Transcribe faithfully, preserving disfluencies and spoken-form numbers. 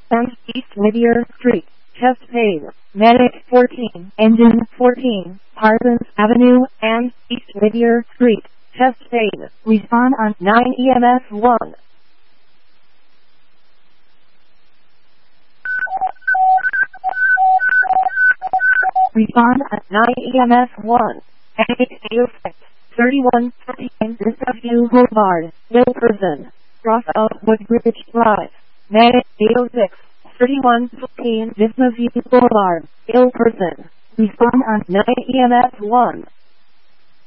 and East Whittier Street, chest pain. Medic fourteen, engine fourteen, Parsons Avenue, and East Whittier Street, chest pain. Respond on nine E M S one. Respond at nine E M S one. eight oh six, thirty-one fourteen Vista View Boulevard, Wilkerson. Cross of Woodbridge Drive. Medic eight oh six, thirty-one fourteen Vista View Boulevard, Wilkerson. Respond on nine E M S one.